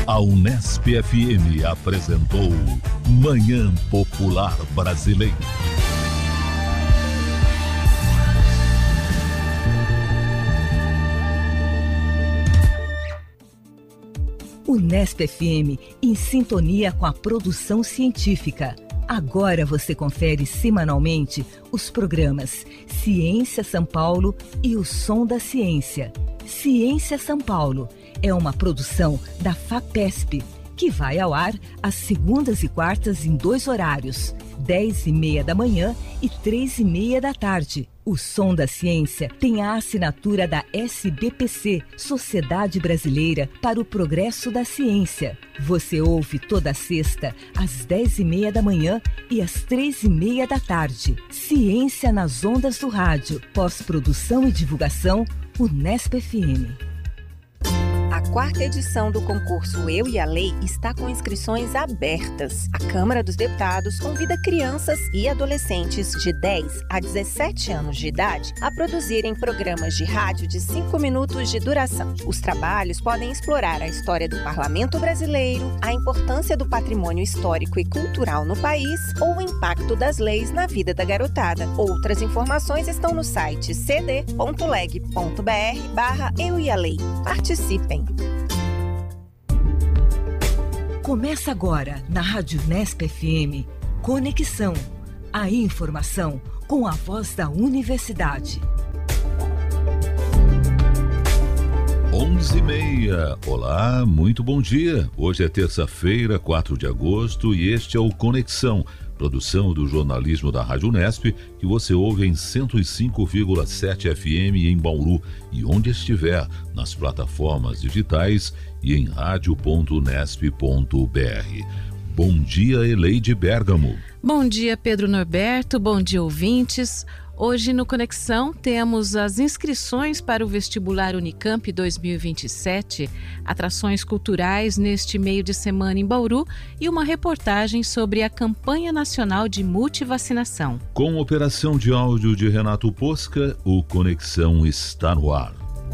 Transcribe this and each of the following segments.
A Unesp FM apresentou Manhã Popular Brasileira. Unesp FM, em sintonia com a produção científica. Agora você confere semanalmente os programas Ciência São Paulo e o Som da Ciência. Ciência São Paulo é uma produção da FAPESP, que vai ao ar às segundas e quartas em 2 horários, 10h30 da manhã e 3h30 da tarde. O Som da Ciência tem a assinatura da SBPC, Sociedade Brasileira para o Progresso da Ciência. Você ouve toda sexta, às 10h30 da manhã e às 3h30 da tarde. Ciência nas ondas do rádio. Pós-produção e divulgação, Unesp FM. A 4ª edição do concurso Eu e a Lei está com inscrições abertas. A Câmara dos Deputados convida crianças e adolescentes de 10 a 17 anos de idade a produzirem programas de rádio de 5 minutos de duração. Os trabalhos podem explorar a história do Parlamento brasileiro, a importância do patrimônio histórico e cultural no país ou o impacto das leis na vida da garotada. Outras informações estão no site cd.leg.br/Eu e a Lei. Participem! Começa agora, na Rádio Unesp FM, Conexão. A informação com a voz da universidade. 11h30. Olá, muito bom dia. Hoje é terça-feira, 4 de agosto, e este é o Conexão, produção do jornalismo da Rádio Unesp, que você ouve em 105,7 FM em Bauru e onde estiver, nas plataformas digitais e em radio.unesp.br. Bom dia, Eleide Bergamo. Bom dia, Pedro Norberto. Bom dia, ouvintes. Hoje no Conexão temos as inscrições para o vestibular Unicamp 2027, atrações culturais neste meio de semana em Bauru e uma reportagem sobre a campanha nacional de multivacinação. Com operação de áudio de Renato Posca, o Conexão está no ar.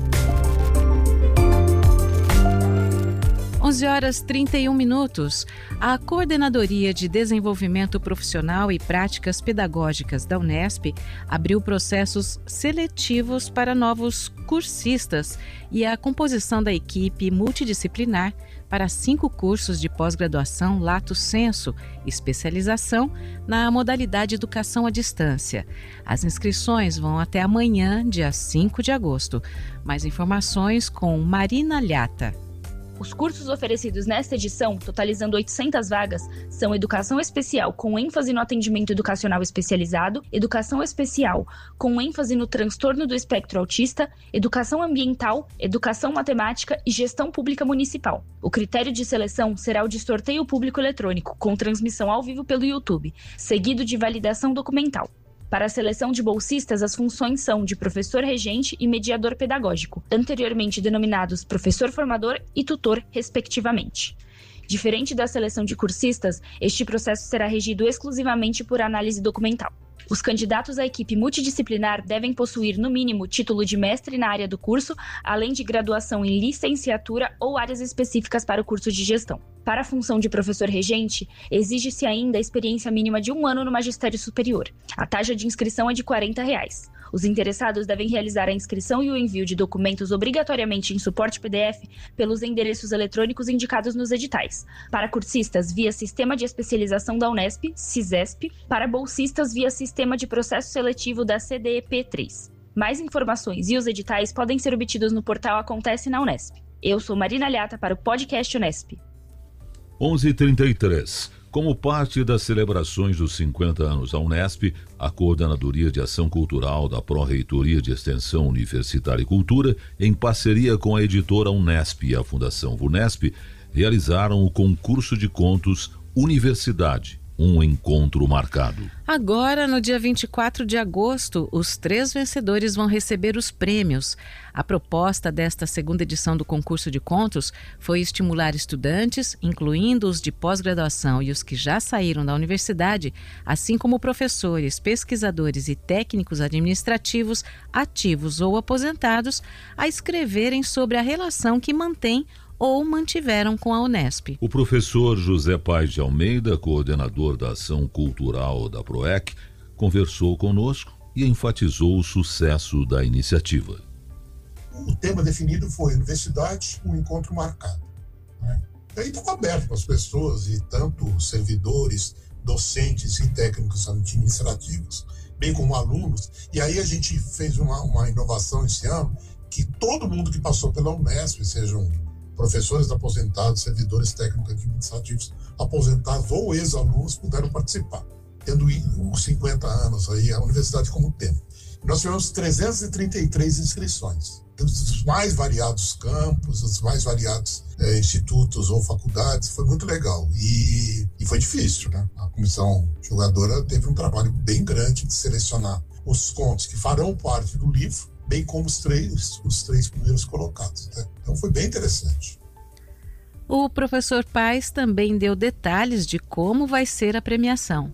11h31. A Coordenadoria de Desenvolvimento Profissional e Práticas Pedagógicas da Unesp abriu processos seletivos para novos cursistas e a composição da equipe multidisciplinar para 5 cursos de pós-graduação Lato Sensu, especialização na modalidade Educação à Distância. As inscrições vão até amanhã, dia 5 de agosto. Mais informações com Marina Lhata. Os cursos oferecidos nesta edição, totalizando 800 vagas, são Educação Especial com ênfase no atendimento educacional especializado, Educação Especial com ênfase no transtorno do espectro autista, Educação Ambiental, Educação Matemática e Gestão Pública Municipal. O critério de seleção será o de sorteio público eletrônico, com transmissão ao vivo pelo YouTube, seguido de validação documental. Para a seleção de bolsistas, as funções são de professor regente e mediador pedagógico, anteriormente denominados professor formador e tutor, respectivamente. Diferente da seleção de cursistas, este processo será regido exclusivamente por análise documental. Os candidatos à equipe multidisciplinar devem possuir, no mínimo, título de mestre na área do curso, além de graduação em licenciatura ou áreas específicas para o curso de gestão. Para a função de professor regente, exige-se ainda a experiência mínima de 1 ano no magistério superior. A taxa de inscrição é de R$ 40. Os interessados devem realizar a inscrição e o envio de documentos obrigatoriamente em suporte PDF pelos endereços eletrônicos indicados nos editais. Para cursistas, via Sistema de Especialização da Unesp, SISESP. Para bolsistas, via Sistema de Processo Seletivo da CDEP3. Mais informações e os editais podem ser obtidos no portal Acontece na Unesp. Eu sou Marina Lhata para o podcast Unesp. 11h33. Como parte das celebrações dos 50 anos da Unesp, a Coordenadoria de Ação Cultural da Pró-Reitoria de Extensão Universitária e Cultura, em parceria com a editora Unesp e a Fundação VUNESP, realizaram o concurso de contos Universidade, um encontro marcado. Agora, no dia 24 de agosto, os 3 vencedores vão receber os prêmios. A proposta desta segunda edição do concurso de contos foi estimular estudantes, incluindo os de pós-graduação e os que já saíram da universidade, assim como professores, pesquisadores e técnicos administrativos, ativos ou aposentados, a escreverem sobre a relação que mantém ou mantiveram com a Unesp. O professor José Paes de Almeida, coordenador da ação cultural da PROEC, conversou conosco e enfatizou o sucesso da iniciativa. O tema definido foi Universidade, um encontro marcado. E aí estava aberto para as pessoas, e tanto servidores, docentes e técnicos administrativos, bem como alunos. E aí a gente fez uma inovação esse ano, que todo mundo que passou pela Unesp, sejam professores aposentados, servidores técnicos administrativos aposentados ou ex-alunos, puderam participar, tendo uns 50 anos aí a universidade como tema. Nós tivemos 333 inscrições, dos mais variados campos, dos mais variados institutos ou faculdades. Foi muito legal e foi difícil, né? A comissão julgadora teve um trabalho bem grande de selecionar os contos que farão parte do livro, bem como os três primeiros colocados, né? Então foi bem interessante. O professor Paes também deu detalhes de como vai ser a premiação.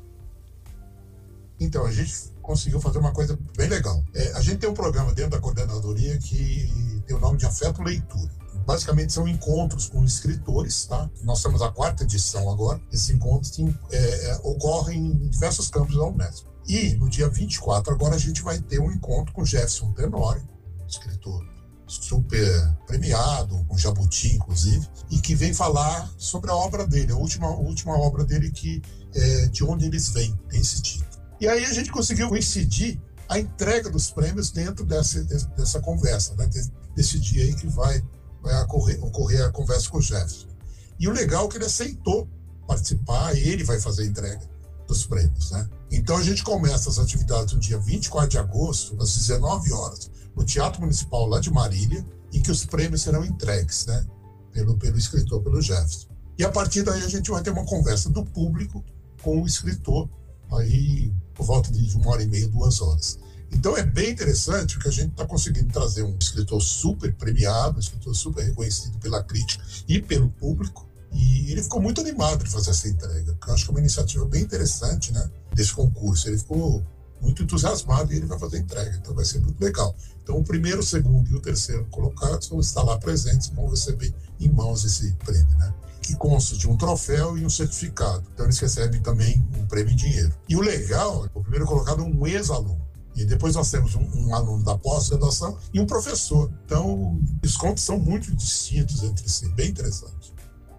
Então, a gente conseguiu fazer uma coisa bem legal. A gente tem um programa dentro da coordenadoria que tem o nome de Afeto Leitura. Basicamente são encontros com escritores, tá? Nós temos a 4ª edição agora. Esses encontros ocorrem em diversos campos da Unesp. E no dia 24 agora a gente vai ter um encontro com Jefferson Tenório, escritor super premiado, com Jabuti inclusive, e que vem falar sobre a obra dele, a última obra dele, que de onde eles vêm, tem esse título. E aí a gente conseguiu coincidir a entrega dos prêmios dentro dessa conversa, né? Desse dia aí que vai ocorrer a conversa com o Jefferson. E o legal é que ele aceitou participar, e ele vai fazer a entrega dos prêmios, né? Então a gente começa as atividades no dia 24 de agosto, às 19 horas, no Teatro Municipal lá de Marília, em que os prêmios serão entregues, né? Pelo escritor, pelo Jefferson. E a partir daí a gente vai ter uma conversa do público com o escritor, aí por volta de 1h30, 2 horas. Então é bem interessante porque a gente está conseguindo trazer um escritor super premiado, um escritor super reconhecido pela crítica e pelo público, e ele ficou muito animado de fazer essa entrega, porque eu acho que é uma iniciativa bem interessante, né, desse concurso. Ele ficou muito entusiasmado e ele vai fazer a entrega, então vai ser muito legal. Então o primeiro, o segundo e o terceiro colocados vão estar lá presentes, vão receber em mãos esse prêmio, né? Que consta de um troféu e um certificado. Então eles recebem também um prêmio em dinheiro. E o legal, o primeiro colocado é um ex-aluno. E depois nós temos um aluno da pós-graduação e um professor. Então os contos são muito distintos entre si, bem interessante.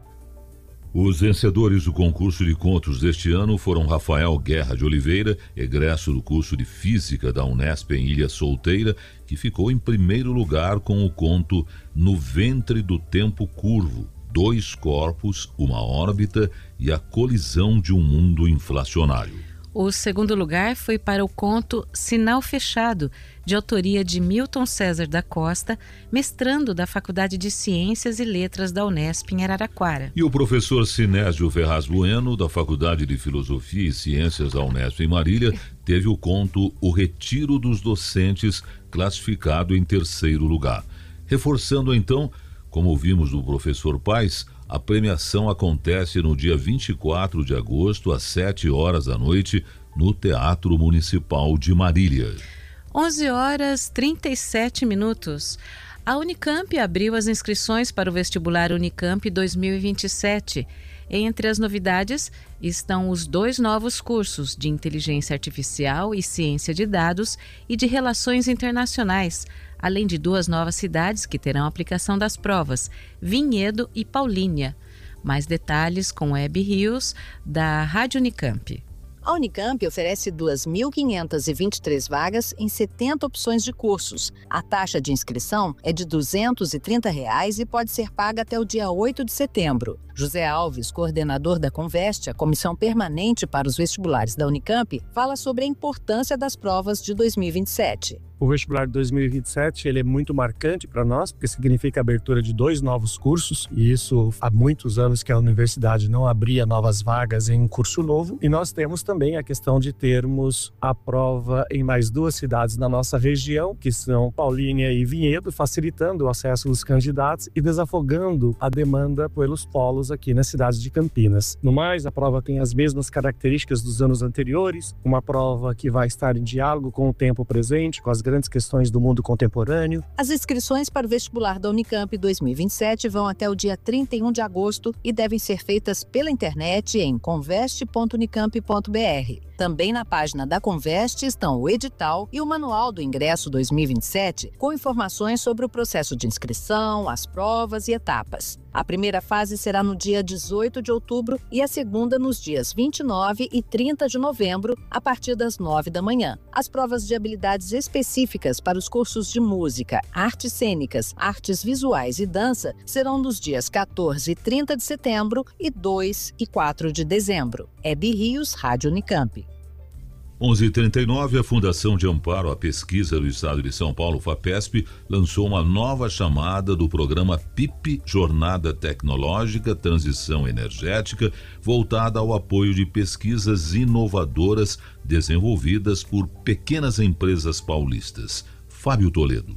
Os vencedores do concurso de contos deste ano foram Rafael Guerra de Oliveira, egresso do curso de Física da Unesp em Ilha Solteira, que ficou em primeiro lugar com o conto No Ventre do Tempo Curvo, 2 corpos, uma órbita e a colisão de um mundo inflacionário. O segundo lugar foi para o conto Sinal Fechado, de autoria de Milton César da Costa, mestrando da Faculdade de Ciências e Letras da Unesp em Araraquara. E o professor Sinésio Ferraz Bueno, da Faculdade de Filosofia e Ciências da Unesp em Marília, teve o conto O Retiro dos Docentes, classificado em 3º lugar. Reforçando então, como ouvimos do professor Paes, a premiação acontece no dia 24 de agosto, às 7 horas da noite, no Teatro Municipal de Marília. 11h37. A Unicamp abriu as inscrições para o vestibular Unicamp 2027. Entre as novidades estão os 2 novos cursos de Inteligência Artificial e Ciência de Dados e de Relações Internacionais, além de 2 novas cidades que terão aplicação das provas, Vinhedo e Paulínia. Mais detalhes com Hebe Rios, da Rádio Unicamp. A Unicamp oferece 2.523 vagas em 70 opções de cursos. A taxa de inscrição é de R$ 230 e pode ser paga até o dia 8 de setembro. José Alves, coordenador da Conveste, a comissão permanente para os vestibulares da Unicamp, fala sobre a importância das provas de 2027. O vestibular de 2027 ele é muito marcante para nós, porque significa a abertura de 2 novos cursos, e isso há muitos anos que a universidade não abria novas vagas em um curso novo. E nós temos também a questão de termos a prova em mais 2 cidades na nossa região, que são Paulínia e Vinhedo, facilitando o acesso dos candidatos e desafogando a demanda pelos polos aqui na cidade de Campinas. No mais, a prova tem as mesmas características dos anos anteriores, uma prova que vai estar em diálogo com o tempo presente, com as grandes questões do mundo contemporâneo. As inscrições para o vestibular da Unicamp 2027 vão até o dia 31 de agosto e devem ser feitas pela internet em conveste.unicamp.br. Também na página da Conveste estão o edital e o Manual do Ingresso 2027, com informações sobre o processo de inscrição, as provas e etapas. A primeira fase será no dia 18 de outubro e a segunda nos dias 29 e 30 de novembro, a partir das 9 da manhã. As provas de habilidades específicas para os cursos de música, artes cênicas, artes visuais e dança serão nos dias 14 e 30 de setembro e 2 e 4 de dezembro. Hebe Rios, Rádio Unicamp. 11h39, a Fundação de Amparo à Pesquisa do Estado de São Paulo, FAPESP, lançou uma nova chamada do programa PIP, Jornada Tecnológica Transição Energética, voltada ao apoio de pesquisas inovadoras desenvolvidas por pequenas empresas paulistas. Fábio Toledo.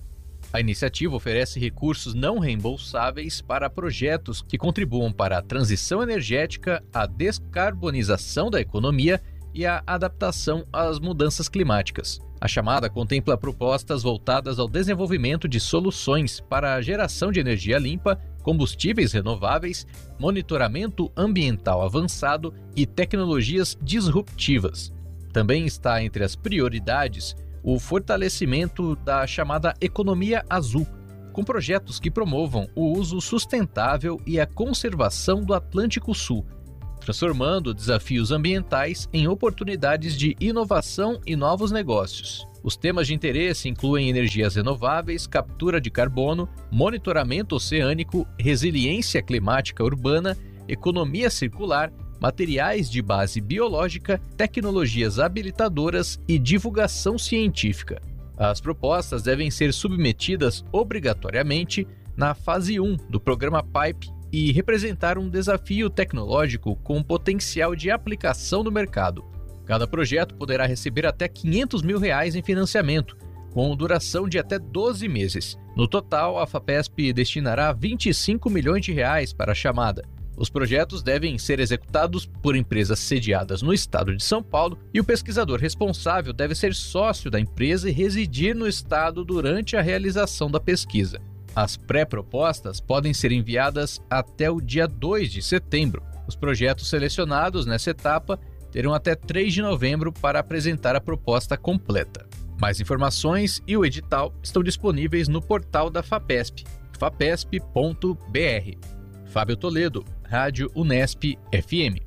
A iniciativa oferece recursos não reembolsáveis para projetos que contribuam para a transição energética, a descarbonização da economia e a adaptação às mudanças climáticas. A chamada contempla propostas voltadas ao desenvolvimento de soluções para a geração de energia limpa, combustíveis renováveis, monitoramento ambiental avançado e tecnologias disruptivas. Também está entre as prioridades o fortalecimento da chamada economia azul, com projetos que promovam o uso sustentável e a conservação do Atlântico Sul, transformando desafios ambientais em oportunidades de inovação e novos negócios. Os temas de interesse incluem energias renováveis, captura de carbono, monitoramento oceânico, resiliência climática urbana, economia circular, materiais de base biológica, tecnologias habilitadoras e divulgação científica. As propostas devem ser submetidas obrigatoriamente na fase 1 do programa PIPE e representar um desafio tecnológico com potencial de aplicação no mercado. Cada projeto poderá receber até R$500 mil em financiamento, com duração de até 12 meses. No total, a FAPESP destinará R$25 milhões para a chamada. Os projetos devem ser executados por empresas sediadas no estado de São Paulo e o pesquisador responsável deve ser sócio da empresa e residir no estado durante a realização da pesquisa. As pré-propostas podem ser enviadas até o dia 2 de setembro. Os projetos selecionados nessa etapa terão até 3 de novembro para apresentar a proposta completa. Mais informações e o edital estão disponíveis no portal da FAPESP, fapesp.br. Fábio Toledo, Rádio Unesp FM.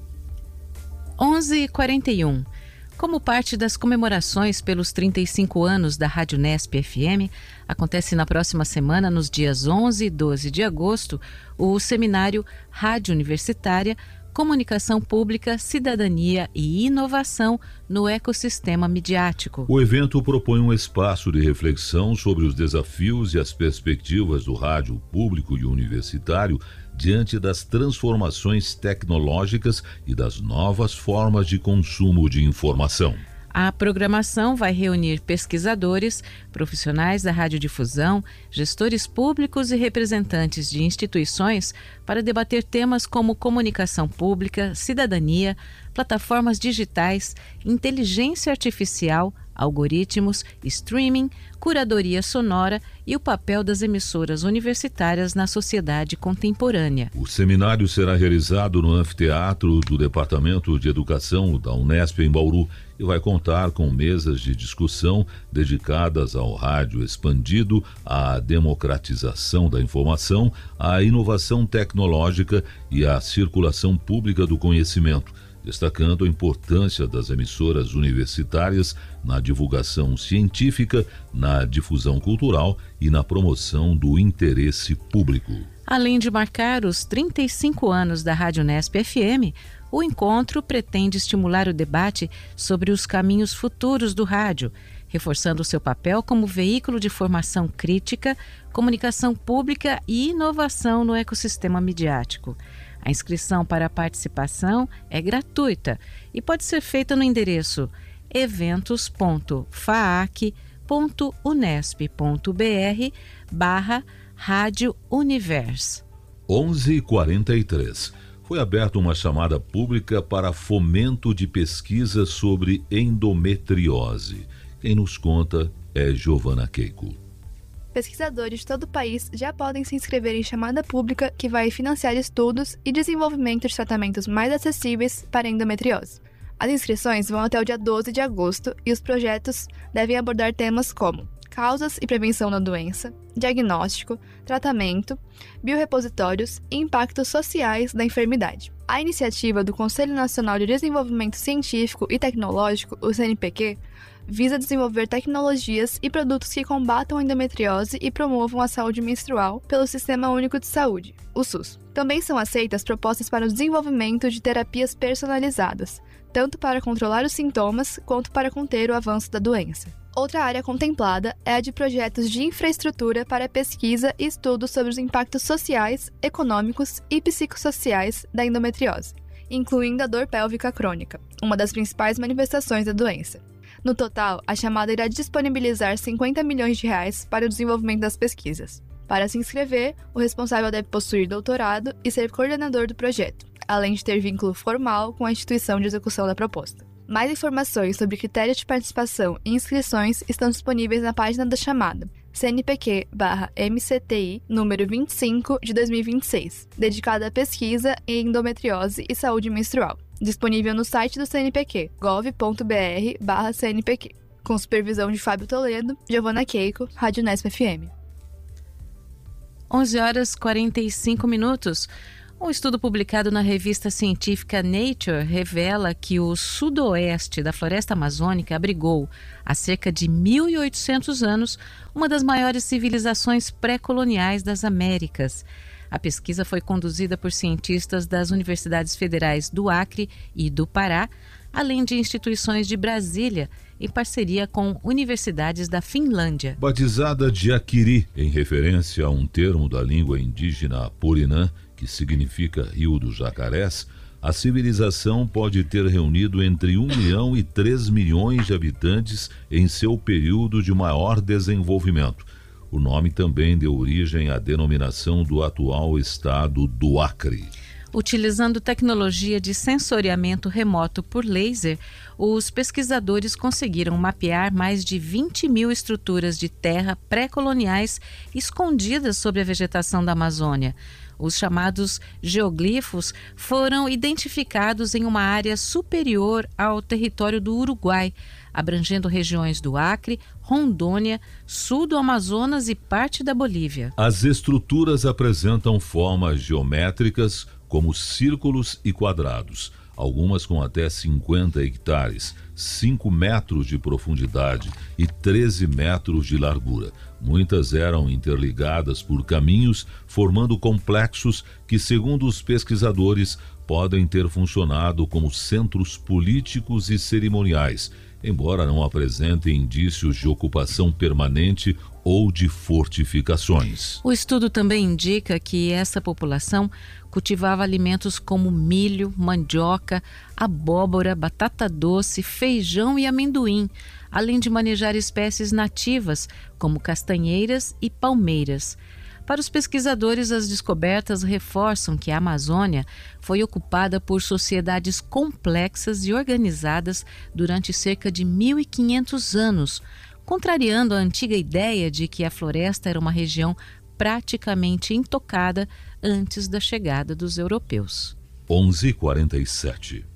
11h41. Como parte das comemorações pelos 35 anos da Rádio Unesp FM, acontece na próxima semana, nos dias 11 e 12 de agosto, o seminário Rádio Universitária, Comunicação Pública, Cidadania e Inovação no Ecossistema Midiático. O evento propõe um espaço de reflexão sobre os desafios e as perspectivas do rádio público e universitário diante das transformações tecnológicas e das novas formas de consumo de informação. A programação vai reunir pesquisadores, profissionais da radiodifusão, gestores públicos e representantes de instituições para debater temas como comunicação pública, cidadania, plataformas digitais, inteligência artificial, algoritmos, streaming, curadoria sonora e o papel das emissoras universitárias na sociedade contemporânea. O seminário será realizado no anfiteatro do Departamento de Educação da Unesp em Bauru e vai contar com mesas de discussão dedicadas ao rádio expandido, à democratização da informação, à inovação tecnológica e à circulação pública do conhecimento, destacando a importância das emissoras universitárias na divulgação científica, na difusão cultural e na promoção do interesse público. Além de marcar os 35 anos da Rádio Unesp FM, o encontro pretende estimular o debate sobre os caminhos futuros do rádio, reforçando seu papel como veículo de formação crítica, comunicação pública e inovação no ecossistema midiático. A inscrição para a participação é gratuita e pode ser feita no endereço eventos.faac.unesp.br/Rádio Univers. 11h43. Foi aberta uma chamada pública para fomento de pesquisa sobre endometriose. Quem nos conta é Giovana Keiko. Pesquisadores de todo o país já podem se inscrever em chamada pública que vai financiar estudos e desenvolvimento de tratamentos mais acessíveis para a endometriose. As inscrições vão até o dia 12 de agosto e os projetos devem abordar temas como causas e prevenção da doença, diagnóstico, tratamento, biorepositórios e impactos sociais da enfermidade. A iniciativa do Conselho Nacional de Desenvolvimento Científico e Tecnológico, o CNPq, visa desenvolver tecnologias e produtos que combatam a endometriose e promovam a saúde menstrual pelo Sistema Único de Saúde, o SUS. Também são aceitas propostas para o desenvolvimento de terapias personalizadas, tanto para controlar os sintomas quanto para conter o avanço da doença. Outra área contemplada é a de projetos de infraestrutura para pesquisa e estudos sobre os impactos sociais, econômicos e psicossociais da endometriose, incluindo a dor pélvica crônica, uma das principais manifestações da doença. No total, a chamada irá disponibilizar 50 milhões de reais para o desenvolvimento das pesquisas. Para se inscrever, o responsável deve possuir doutorado e ser coordenador do projeto, além de ter vínculo formal com a instituição de execução da proposta. Mais informações sobre critérios de participação e inscrições estão disponíveis na página da chamada CNPq/MCTI número 25 de 2026, dedicada à pesquisa em endometriose e saúde menstrual, disponível no site do CNPq, gov.br/CNPq, com supervisão de Fábio Toledo, Giovana Keiko, Rádio Nesp FM. 11h45. Um estudo publicado na revista científica Nature revela que o sudoeste da floresta amazônica abrigou, há cerca de 1.800 anos, uma das maiores civilizações pré-coloniais das Américas. A pesquisa foi conduzida por cientistas das universidades federais do Acre e do Pará, além de instituições de Brasília, em parceria com universidades da Finlândia. Batizada de Aquiri, em referência a um termo da língua indígena Purinã, que significa Rio dos Jacarés, a civilização pode ter reunido entre 1 milhão e 3 milhões de habitantes em seu período de maior desenvolvimento. O nome também deu origem à denominação do atual estado do Acre. Utilizando tecnologia de sensoriamento remoto por laser, os pesquisadores conseguiram mapear mais de 20 mil estruturas de terra pré-coloniais escondidas sobre a vegetação da Amazônia. Os chamados geoglifos foram identificados em uma área superior ao território do Uruguai, abrangendo regiões do Acre, Rondônia, sul do Amazonas e parte da Bolívia. As estruturas apresentam formas geométricas como círculos e quadrados, algumas com até 50 hectares, 5 metros de profundidade e 13 metros de largura. Muitas eram interligadas por caminhos, formando complexos que, segundo os pesquisadores, podem ter funcionado como centros políticos e cerimoniais, embora não apresentem indícios de ocupação permanente ou de fortificações. O estudo também indica que essa população cultivava alimentos como milho, mandioca, abóbora, batata doce, feijão e amendoim, além de manejar espécies nativas como castanheiras e palmeiras. Para os pesquisadores, as descobertas reforçam que a Amazônia foi ocupada por sociedades complexas e organizadas durante cerca de 1.500 anos, contrariando a antiga ideia de que a floresta era uma região praticamente intocada antes da chegada dos europeus. 11h47.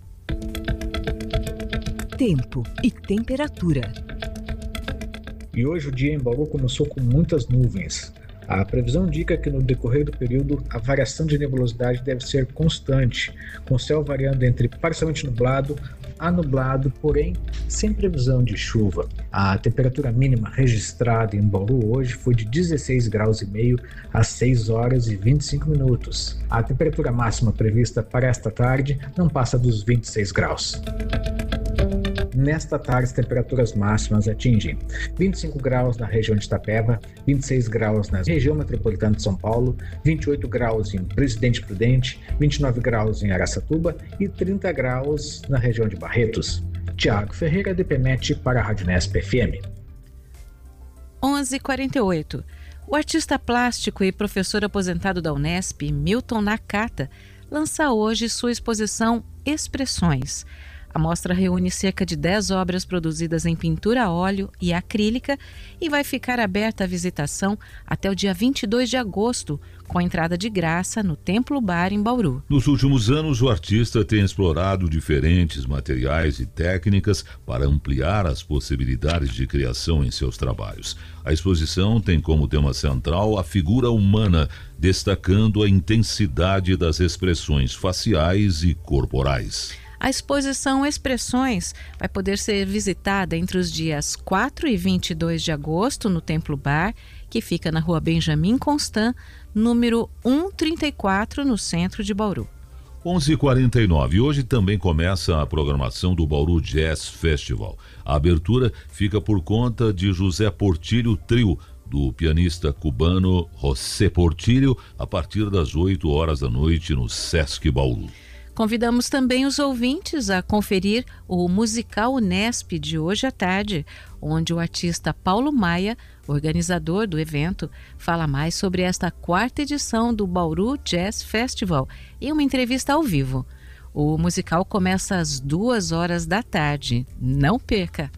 Tempo e temperatura. E hoje o dia em Bauru começou com muitas nuvens. A previsão indica que no decorrer do período a variação de nebulosidade deve ser constante, com o céu variando entre parcialmente nublado a nublado, porém sem previsão de chuva. A temperatura mínima registrada em Bauru hoje foi de 16,5 graus às 6 horas e 25 minutos. A temperatura máxima prevista para esta tarde não passa dos 26 graus. Nesta tarde, as temperaturas máximas atingem 25 graus na região de Itapeva, 26 graus na região metropolitana de São Paulo, 28 graus em Presidente Prudente, 29 graus em Araçatuba e 30 graus na região de Barretos. Tiago Ferreira, DPMet, para a Rádio Nesp FM. 11h48. O artista plástico e professor aposentado da Unesp, Milton Nakata, lança hoje sua exposição Expressões. A mostra reúne cerca de 10 obras produzidas em pintura a óleo e acrílica e vai ficar aberta à visitação até o dia 22 de agosto, com entrada de graça no Templo Bar em Bauru. Nos últimos anos, o artista tem explorado diferentes materiais e técnicas para ampliar as possibilidades de criação em seus trabalhos. A exposição tem como tema central a figura humana, destacando a intensidade das expressões faciais e corporais. A exposição Expressões vai poder ser visitada entre os dias 4 e 22 de agosto no Templo Bar, que fica na Rua Benjamin Constant, número 134, no centro de Bauru. 11h49. Hoje também começa a programação do Bauru Jazz Festival. A abertura fica por conta de José Portillo Trio, do pianista cubano José Portillo, a partir das 8 horas da noite no Sesc Bauru. Convidamos também os ouvintes a conferir o musical Unesp de hoje à tarde, onde o artista Paulo Maia, organizador do evento, fala mais sobre esta 4ª edição do Bauru Jazz Festival em uma entrevista ao vivo. O musical começa às 2 horas da tarde. Não perca!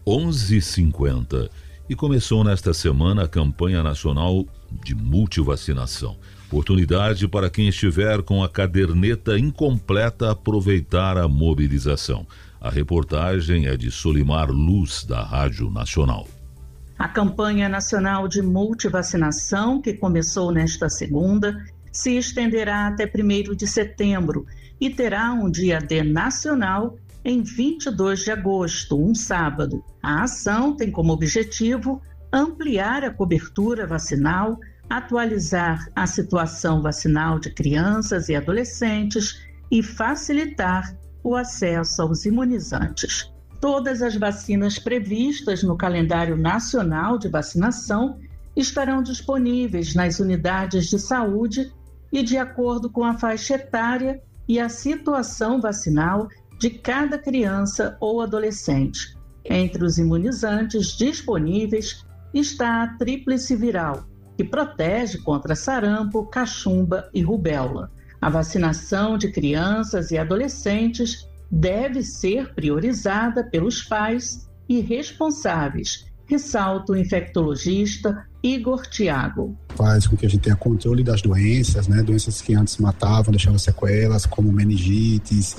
11h50. E começou nesta semana a campanha nacional de multivacinação. Oportunidade para quem estiver com a caderneta incompleta aproveitar a mobilização. A reportagem é de Solimar Luz, da Rádio Nacional. A campanha nacional de multivacinação, que começou nesta segunda, se estenderá até 1º de setembro e terá um dia D nacional em 22 de agosto, um sábado. A ação tem como objetivo ampliar a cobertura vacinal, atualizar a situação vacinal de crianças e adolescentes e facilitar o acesso aos imunizantes. Todas as vacinas previstas no calendário nacional de vacinação estarão disponíveis nas unidades de saúde e de acordo com a faixa etária e a situação vacinal de cada criança ou adolescente. Entre os imunizantes disponíveis está a tríplice viral, que protege contra sarampo, cachumba e rubéola. A vacinação de crianças e adolescentes deve ser priorizada pelos pais e responsáveis, ressalta o infectologista Igor Thiago. Faz com que a gente tenha controle das doenças, né? Doenças que antes matavam, deixavam sequelas, como meningites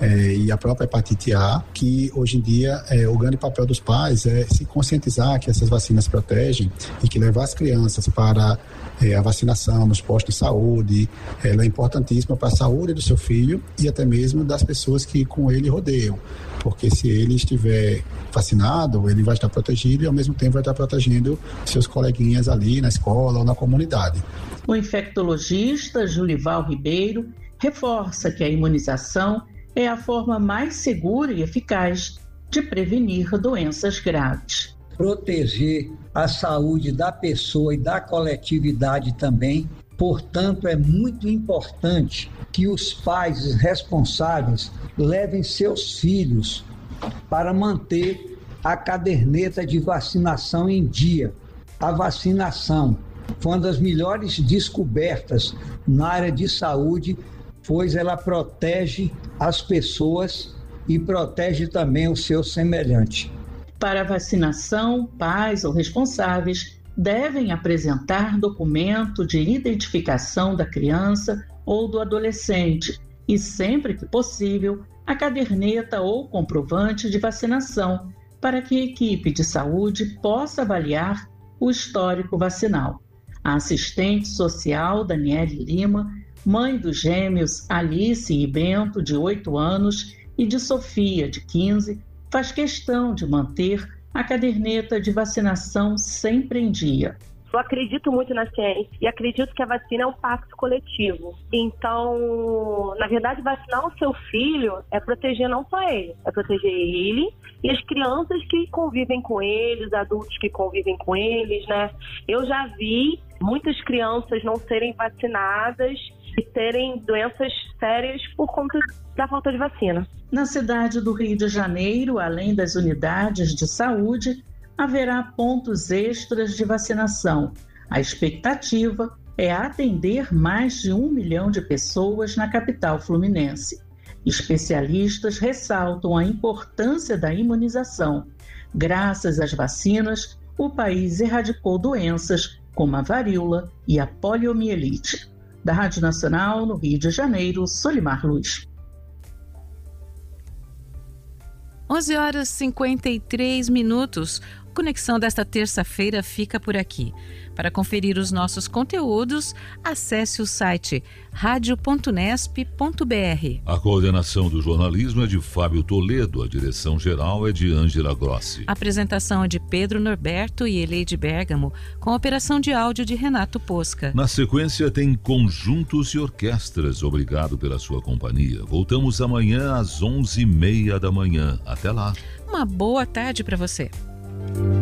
e a própria hepatite A, que hoje em dia o grande papel dos pais é se conscientizar que essas vacinas protegem e que levar as crianças para a vacinação nos postos de saúde, ela é importantíssima para a saúde do seu filho e até mesmo das pessoas que com ele rodeiam, porque se ele estiver vacinado, ele vai estar protegido e ao mesmo tempo vai estar protegendo seus coleguinhas ali na escola ou na comunidade. O infectologista Julival Ribeiro reforça que a imunização é a forma mais segura e eficaz de prevenir doenças graves. Proteger a saúde da pessoa e da coletividade também. Portanto, é muito importante que os pais responsáveis levem seus filhos para manter a caderneta de vacinação em dia. A vacinação foi uma das melhores descobertas na área de saúde, pois ela protege as pessoas e protege também o seu semelhante. Para a vacinação, pais ou responsáveis devem apresentar documento de identificação da criança ou do adolescente e, sempre que possível, a caderneta ou comprovante de vacinação, para que a equipe de saúde possa avaliar o histórico vacinal. A assistente social Daniele Lima, mãe dos gêmeos Alice e Bento, de 8 anos, e de Sofia, de 15, faz questão de manter a caderneta de vacinação sempre em dia. Eu acredito muito na ciência e acredito que a vacina é um pacto coletivo. Então, na verdade, vacinar o seu filho é proteger não só ele, é proteger ele e as crianças que convivem com ele, os adultos que convivem com eles, né? Eu já vi muitas crianças não serem vacinadas e terem doenças sérias por conta da falta de vacina. Na cidade do Rio de Janeiro, além das unidades de saúde, haverá pontos extras de vacinação. A expectativa é atender mais de 1 milhão de pessoas na capital fluminense. Especialistas ressaltam a importância da imunização. Graças às vacinas, o país erradicou doenças como a varíola e a poliomielite. Da Rádio Nacional, no Rio de Janeiro, Solimar Luz. 11h53. Conexão desta terça-feira fica por aqui. Para conferir os nossos conteúdos, acesse o site radio.nesp.br. A coordenação do jornalismo é de Fábio Toledo, a direção-geral é de Ângela Grossi. A apresentação é de Pedro Norberto e Eleide Bergamo, com a operação de áudio de Renato Posca. Na sequência tem Conjuntos e Orquestras. Obrigado pela sua companhia. Voltamos amanhã às 11h30 da manhã. Até lá. Uma boa tarde para você.